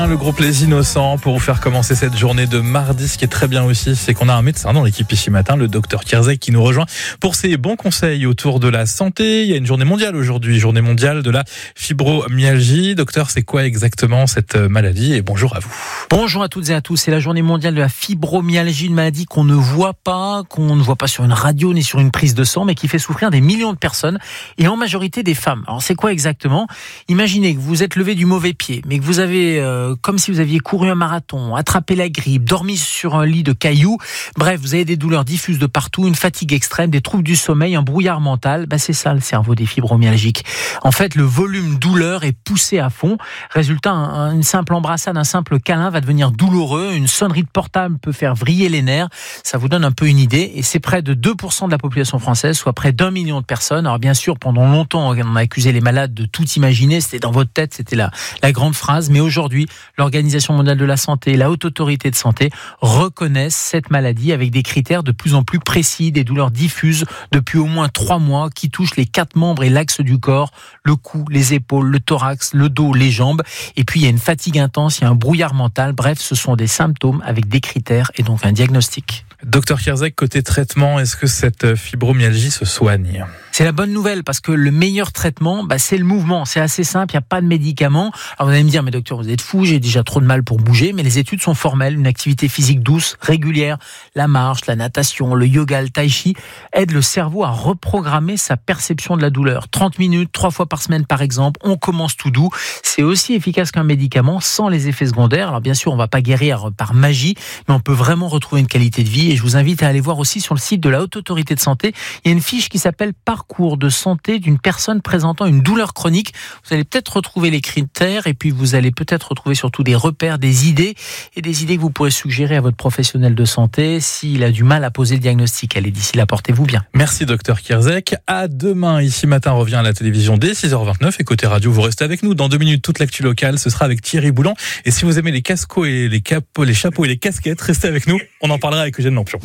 Le groupe Les Innocents pour vous faire commencer cette journée de mardi. Ce qui est très bien aussi, c'est qu'on a un médecin dans l'équipe ici matin, le docteur Kierzek, qui nous rejoint pour ses bons conseils autour de la santé. Il y a une journée mondiale aujourd'hui, journée mondiale de la fibromyalgie. Docteur, c'est quoi exactement cette maladie? Et bonjour à vous. Bonjour à toutes et à tous. C'est la journée mondiale de la fibromyalgie, une maladie qu'on ne voit pas sur une radio ni sur une prise de sang, mais qui fait souffrir des millions de personnes et en majorité des femmes. Alors c'est quoi exactement? Imaginez que vous êtes levé du mauvais pied, mais que vous avez comme si vous aviez couru un marathon, attrapé la grippe, dormi sur un lit de cailloux. Bref, vous avez des douleurs diffuses de partout, une fatigue extrême, des troubles du sommeil, un brouillard mental. C'est ça le cerveau des fibromyalgiques. En fait, le volume douleur est poussé à fond. Résultat, une simple embrassade, un simple câlin va devenir douloureux. Une sonnerie de portable peut faire vriller les nerfs. Ça vous donne un peu une idée. Et c'est près de 2% de la population française, soit près d'1 million de personnes. Alors bien sûr, pendant longtemps, on a accusé les malades de tout imaginer. C'était dans votre tête, c'était la grande phrase. Mais aujourd'hui, l'Organisation mondiale de la santé et la Haute Autorité de santé reconnaissent cette maladie avec des critères de plus en plus précis, des douleurs diffuses depuis au moins 3 mois qui touchent les 4 membres et l'axe du corps, le cou, les épaules, le thorax, le dos, les jambes. Et puis il y a une fatigue intense, il y a un brouillard mental. Bref, ce sont des symptômes avec des critères et donc un diagnostic. Docteur Kierzek, côté traitement, est-ce que cette fibromyalgie se soigne? C'est la bonne nouvelle parce que le meilleur traitement, c'est le mouvement. C'est assez simple, il n'y a pas de médicaments. Alors vous allez me dire, mais docteur, vous êtes fou, j'ai déjà trop de mal pour bouger. Mais les études sont formelles. Une activité physique douce, régulière, la marche, la natation, le yoga, le tai chi, aide le cerveau à reprogrammer sa perception de la douleur. 30 minutes, 3 fois par semaine par exemple, on commence tout doux. C'est aussi efficace qu'un médicament sans les effets secondaires. Alors bien sûr, on ne va pas guérir par magie, mais on peut vraiment retrouver une qualité de vie. Et je vous invite à aller voir aussi sur le site de la Haute Autorité de Santé. Il y a une fiche qui s'appelle Parcours de santé d'une personne présentant une douleur chronique. Vous allez peut-être retrouver les critères et puis vous allez peut-être retrouver surtout des repères, des idées que vous pourrez suggérer à votre professionnel de santé s'il a du mal à poser le diagnostic. Allez, d'ici là, portez-vous bien. Merci docteur Kierzek. À demain, ici matin revient à la télévision dès 6h29 et côté radio, vous restez avec nous. Dans 2 minutes, toute l'actu locale, ce sera avec Thierry Boulan. Et si vous aimez les cascos et les chapeaux et les casquettes, restez avec nous. On en parlera avec Eugène Lampion.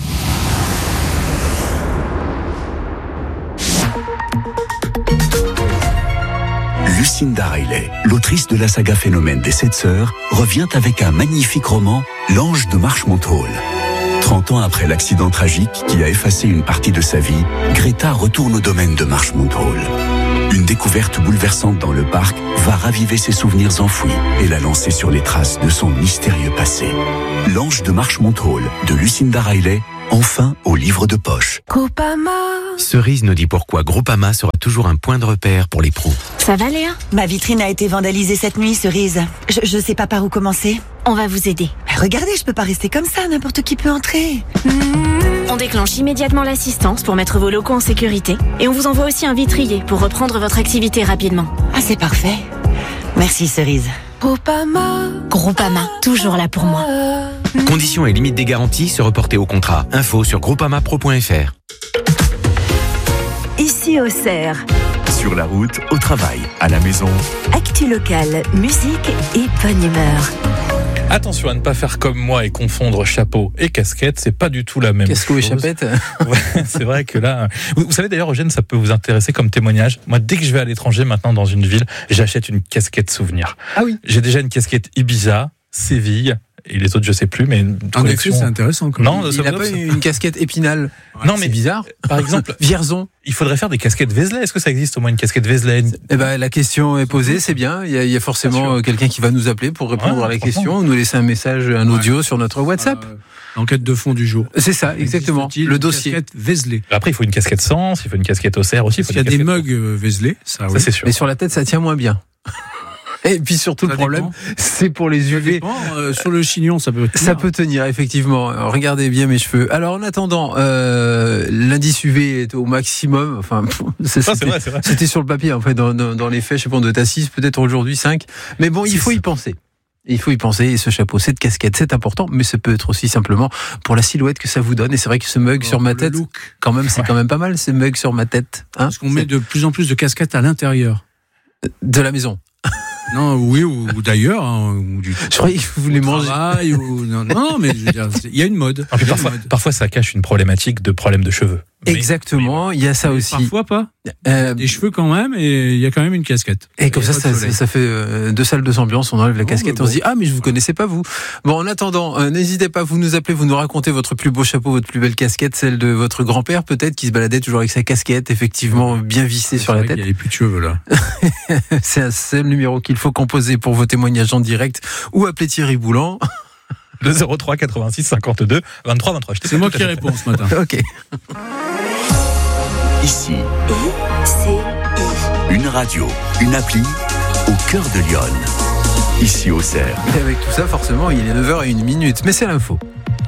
Lucinda Riley, l'autrice de la saga Phénomène des 7 sœurs, revient avec un magnifique roman, L'Ange de Marchmont Hall. 30 ans après l'accident tragique qui a effacé une partie de sa vie, Greta retourne au domaine de Marchmont Hall. Une découverte bouleversante dans le parc va raviver ses souvenirs enfouis et la lancer sur les traces de son mystérieux passé. L'Ange de Marchmont Hall de Lucinda Riley, enfin au livre de poche. Groupama. Cerise nous dit pourquoi Groupama sera toujours un point de repère pour les pros. Ça va Léa? Ma vitrine a été vandalisée cette nuit, Cerise. Je sais pas par où commencer. On va vous aider. Regardez, je peux pas rester comme ça, n'importe qui peut entrer. On déclenche immédiatement l'assistance pour mettre vos locaux en sécurité et on vous envoie aussi un vitrier pour reprendre votre activité rapidement. Ah, c'est parfait. Merci, Cerise. Groupama, toujours là pour moi. Conditions et limites des garanties se reporter au contrat. Info sur groupamapro.fr. Ici Auxerre. Sur la route, au travail, à la maison. Actu locale, musique et bonne humeur. Attention à ne pas faire comme moi et confondre chapeau et casquette, c'est pas du tout la même chose. Casco et chapette. Ouais, c'est vrai que là... Vous savez d'ailleurs, Eugène, ça peut vous intéresser comme témoignage. Moi, dès que je vais à l'étranger, maintenant, dans une ville, j'achète une casquette souvenir. Ah oui. J'ai déjà une casquette Ibiza, Séville, et les autres, je sais plus, mais... En effet, c'est intéressant. Non, il n'a pas une casquette Épinal. Non, mais c'est bizarre. Par exemple, Vierzon. il faudrait faire des casquettes Vézelay. Est-ce que ça existe au moins une casquette Vézelay? La question est posée, c'est bien. Il y a forcément quelqu'un qui va nous appeler pour répondre à la question, ou nous laisser un message, un audio sur notre WhatsApp. L'enquête de fond du jour. C'est ça, exactement. Le dossier. Casquette Vézelay. Après, il faut une casquette Sens, il faut une casquette Auxerre aussi. Il y a des mugs Vézelay, ça oui. C'est sûr. Mais sur la tête, ça tient moins bien. Et puis surtout, le problème, c'est pour les UV. Sur le chignon, ça peut tenir. Ça peut tenir, effectivement. Alors, regardez bien mes cheveux. Alors, en attendant, l'indice UV est au maximum. Enfin, c'est vrai. C'était sur le papier, en fait, dans les faits. Je sais pas, on doit être à 6, peut-être aujourd'hui 5. Mais bon, il faut y penser. Il faut y penser, et ce chapeau, cette casquette, c'est important, mais ça peut être aussi simplement pour la silhouette que ça vous donne. Et c'est vrai que ce mug sur ma tête, quand même, c'est quand même pas mal, ce mug sur ma tête. Hein, parce qu'on met de plus en plus de casquettes à l'intérieur. De la maison. Non, oui, ou d'ailleurs. Hein, ou du, je croyais que vous voulez manger. Non, mais je veux dire, il y a une mode. Parfois, ça cache une problématique de problème de cheveux. Exactement, il y a ça aussi. Parfois pas. Des cheveux quand même, et il y a quand même une casquette. Et comme ça fait 2 salles, 2 ambiances. On enlève la casquette, on se dit mais je vous connaissais pas vous. Bon, en attendant, n'hésitez pas, vous nous appelez, vous nous racontez votre plus beau chapeau, votre plus belle casquette, celle de votre grand-père peut-être, qui se baladait toujours avec sa casquette, effectivement bien vissée sur la tête. Il n'y avait plus de cheveux là. C'est un seul numéro qu'il faut composer pour vos témoignages en direct, ou appeler Thierry Boulan. Le 03 86 52 23 23. C'est moi qui réponds ce matin. Ok. Ici, une radio, une appli au cœur de Lyon. Ici au Cerf. Et avec tout ça, forcément, il est 9h01, mais c'est l'info.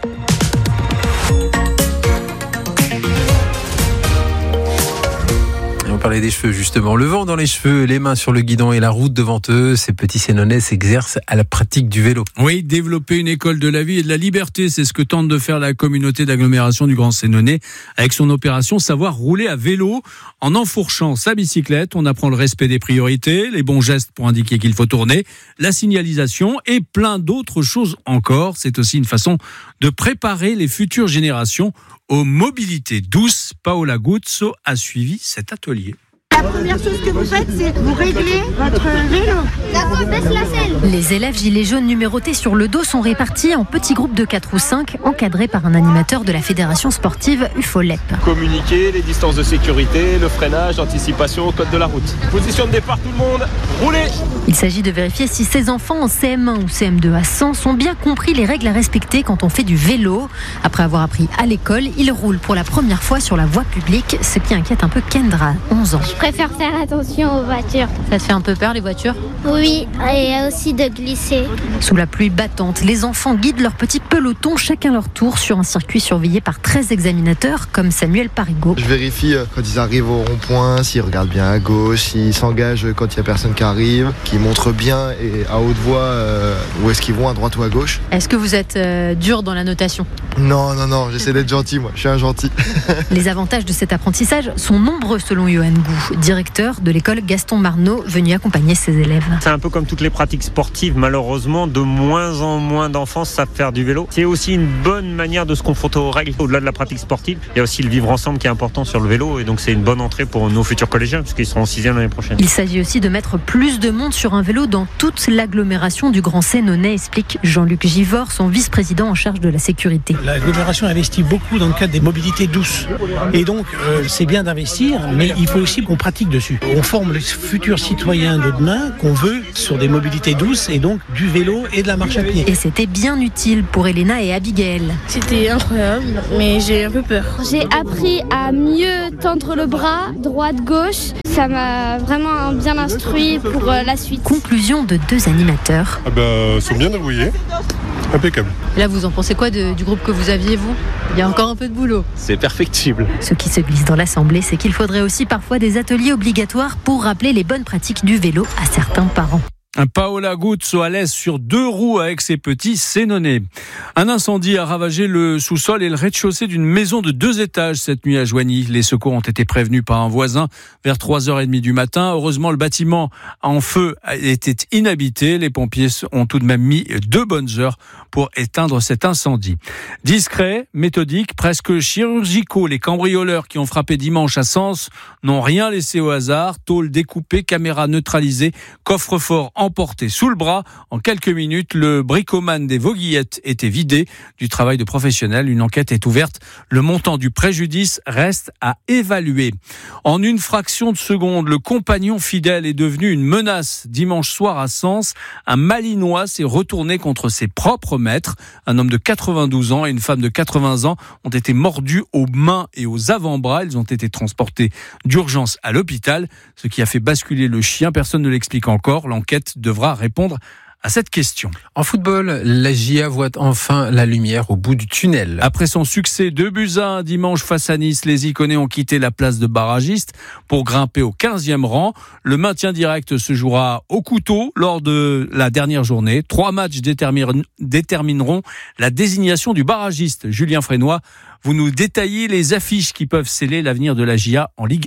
On parlait des cheveux justement. Le vent dans les cheveux, les mains sur le guidon et la route devant eux, ces petits Sénonais s'exercent à la pratique du vélo. Oui, développer une école de la vie et de la liberté, c'est ce que tente de faire la communauté d'agglomération du Grand Sénonais avec son opération Savoir rouler à vélo. En enfourchant sa bicyclette, on apprend le respect des priorités, les bons gestes pour indiquer qu'il faut tourner, la signalisation et plein d'autres choses encore. C'est aussi une façon de préparer les futures générations aux mobilités douces. Paola Guzzo a suivi cet atelier. La première chose que vous faites, c'est vous réglez votre vélo. D'accord, baisse la selle. Les élèves gilets jaunes numérotés sur le dos sont répartis en petits groupes de 4 ou 5, encadrés par un animateur de la fédération sportive UFOLEP. Communiquer, les distances de sécurité, le freinage, l'anticipation, code de la route. Position de départ, tout le monde, roulez. Il s'agit de vérifier si ces enfants en CM1 ou CM2 à 100 sont bien compris les règles à respecter quand on fait du vélo. Après avoir appris à l'école, ils roulent pour la première fois sur la voie publique, ce qui inquiète un peu Kendra, 11 ans. Je préfère faire attention aux voitures. Ça te fait un peu peur les voitures ? Oui, et aussi de glisser. Sous la pluie battante, les enfants guident leur petit peloton chacun leur tour sur un circuit surveillé par 13 examinateurs comme Samuel Parigot. Je vérifie quand ils arrivent au rond-point, s'ils regardent bien à gauche, s'ils s'engagent quand il n'y a personne qui arrive, qu'ils montrent bien et à haute voix où est-ce qu'ils vont, à droite ou à gauche. Est-ce que vous êtes dur dans la notation ? Non, j'essaie d'être gentil moi, je suis un gentil. Les avantages de cet apprentissage sont nombreux selon Johan Gou, directeur de l'école Gaston Marneau, venu accompagner ses élèves. C'est un peu comme toutes les pratiques sportives, malheureusement, de moins en moins d'enfants savent faire du vélo. C'est aussi une bonne manière de se confronter aux règles. Au-delà de la pratique sportive, il y a aussi le vivre ensemble qui est important sur le vélo, et donc c'est une bonne entrée pour nos futurs collégiens, puisqu'ils seront en 6e l'année prochaine. Il s'agit aussi de mettre plus de monde sur un vélo dans toute l'agglomération du Grand Sénonais, explique Jean-Luc Givor, son vice-président en charge de la sécurité. L'agglomération investit beaucoup dans le cadre des mobilités douces. Et donc, c'est bien d'investir, mais il faut aussi qu'on pratique dessus. On forme les futurs citoyens de demain qu'on veut sur des mobilités douces et donc du vélo et de la marche à pied. Et c'était bien utile pour Elena et Abigail. C'était incroyable, mais j'ai un peu peur. J'ai appris à mieux tendre le bras, droite-gauche. Ça m'a vraiment bien instruit pour la suite. Conclusion de 2 animateurs. Ils sont bien débrouillés. Impeccable. Là, vous en pensez quoi du groupe que vous aviez, vous ? Il y a encore un peu de boulot. C'est perfectible. Ce qui se glisse dans l'Assemblée, c'est qu'il faudrait aussi parfois des ateliers obligatoires pour rappeler les bonnes pratiques du vélo à certains parents. Paola Guzzo à l'aise sur 2 roues avec ses petits Sénonais. Un incendie a ravagé le sous-sol et le rez-de-chaussée d'une maison de 2 étages cette nuit à Joigny. Les secours ont été prévenus par un voisin vers 3h30 du matin. Heureusement, le bâtiment en feu était inhabité. Les pompiers ont tout de même mis 2 bonnes heures pour éteindre cet incendie. Discrets, méthodiques, presque chirurgicaux, les cambrioleurs qui ont frappé dimanche à Sens n'ont rien laissé au hasard. Tôle découpée, caméra neutralisée, coffre-fort emporté sous le bras. En quelques minutes, le bricomane des Vauguillettes était vidé du travail de professionnel. Une enquête est ouverte. Le montant du préjudice reste à évaluer. En une fraction de seconde, le compagnon fidèle est devenu une menace. Dimanche soir à Sens, un Malinois s'est retourné contre ses propres maîtres. Un homme de 92 ans et une femme de 80 ans ont été mordus aux mains et aux avant-bras. Ils ont été transportés d'urgence à l'hôpital. Ce qui a fait basculer le chien, personne ne l'explique encore. L'enquête devra répondre à cette question. En football, la GIA voit enfin la lumière au bout du tunnel. Après son succès 2-1 dimanche face à Nice, les Iconais ont quitté la place de barragiste pour grimper au 15e rang. Le maintien direct se jouera au couteau lors de la dernière journée. 3 matchs détermineront la désignation du barragiste. Julien Frénois, vous nous détaillez les affiches qui peuvent sceller l'avenir de la GIA en Ligue 1.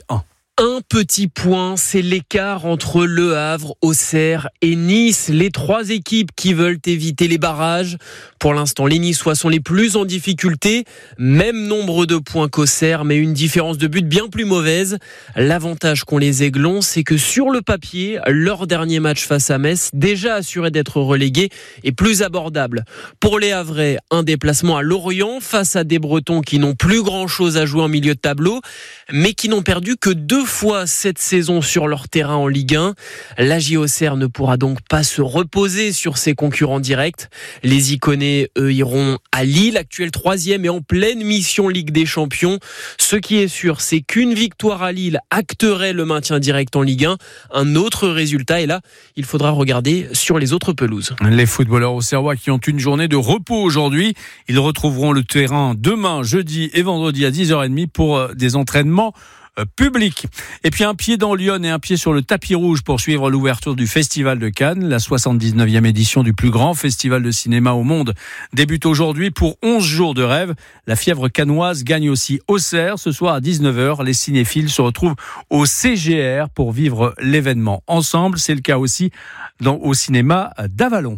Un petit point, c'est l'écart entre Le Havre, Auxerre et Nice. Les 3 équipes qui veulent éviter les barrages. Pour l'instant, les Niçois sont les plus en difficulté. Même nombre de points qu'Auxerre, mais une différence de but bien plus mauvaise. L'avantage qu'ont les Aiglons, c'est que sur le papier, leur dernier match face à Metz, déjà assuré d'être relégué, est plus abordable. Pour les Havrais, un déplacement à Lorient face à des Bretons qui n'ont plus grand-chose à jouer en milieu de tableau, mais qui n'ont perdu que 2 fois cette saison sur leur terrain en Ligue 1. La JOCR ne pourra donc pas se reposer sur ses concurrents directs. Les Iconais, eux, iront à Lille, actuel 3e et en pleine mission Ligue des Champions. Ce qui est sûr, c'est qu'une victoire à Lille acterait le maintien direct en Ligue 1. Un autre résultat, et là, il faudra regarder sur les autres pelouses. Les footballeurs auxerrois qui ont une journée de repos aujourd'hui, ils retrouveront le terrain demain, jeudi et vendredi à 10h30 pour des entraînements public. Et puis un pied dans Lyon et un pied sur le tapis rouge pour suivre l'ouverture du Festival de Cannes. La 79e édition du plus grand festival de cinéma au monde débute aujourd'hui pour 11 jours de rêve. La fièvre cannoise gagne aussi Auxerre. Ce soir à 19h, les cinéphiles se retrouvent au CGR pour vivre l'événement ensemble. C'est le cas aussi au cinéma d'Avalon.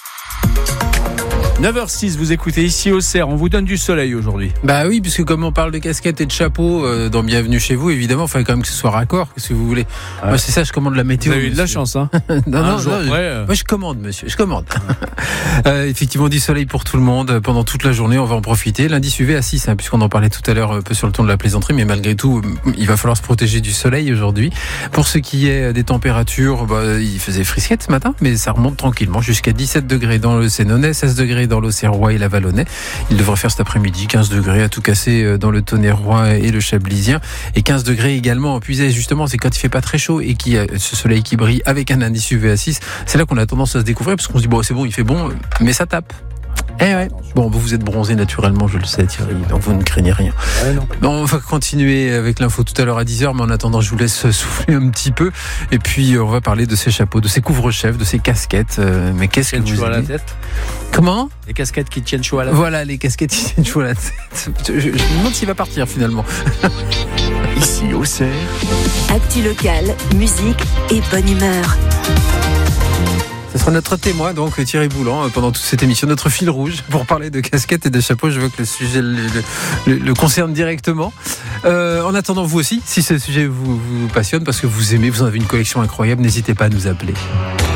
9h06, vous écoutez ici Auxerre, on vous donne du soleil aujourd'hui. Bah oui, puisque comme on parle de casquettes et de chapeaux dans Bienvenue chez vous, évidemment, il fallait quand même que ce soit raccord, qu'est-ce que vous voulez. Ouais. Moi c'est ça, je commande la météo. Vous avez eu de la chance, hein. non, moi je commande, monsieur, je commande. Effectivement, du soleil pour tout le monde pendant toute la journée, on va en profiter. L'indice UV à 6, puisqu'on en parlait tout à l'heure un peu sur le ton de la plaisanterie, mais malgré tout, il va falloir se protéger du soleil aujourd'hui. Pour ce qui est des températures, il faisait frisquette ce matin, mais ça remonte tranquillement jusqu'à 17 degrés dans le Sénonais, 16 degrés dans l'Auxerrois et la Vallonnais. Il devrait faire cet après-midi 15 degrés à tout casser dans le Tonnerrois et le Chablisien, et 15 degrés également en Puisaye. Justement, c'est quand il fait pas très chaud et qu'il y a ce soleil qui brille avec un indice UV à 6, c'est là qu'on a tendance à se découvrir, parce qu'on se dit bon, c'est bon, il fait bon, mais ça tape. Eh ouais. Bon, vous êtes bronzé naturellement, je le sais Thierry, donc vous ne craignez rien. Ouais, non. Bon, on va continuer avec l'info tout à l'heure à 10h, mais en attendant, je vous laisse souffler un petit peu. Et puis, on va parler de ces chapeaux, de ces couvre-chefs, de ces casquettes. Mais qu'est-ce que vous à la tête? Comment? Les casquettes qui tiennent chaud à la tête. Voilà, les casquettes qui tiennent chaud à la tête. Je me demande s'il va partir finalement. Ici, Auxerre. Actu locale, musique et bonne humeur. Ce sera notre témoin, donc Thierry Boulan, pendant toute cette émission, notre fil rouge pour parler de casquettes et de chapeaux. Je veux que le sujet le concerne directement. En attendant, vous aussi, si ce sujet vous passionne, parce que vous aimez, vous en avez une collection incroyable, n'hésitez pas à nous appeler.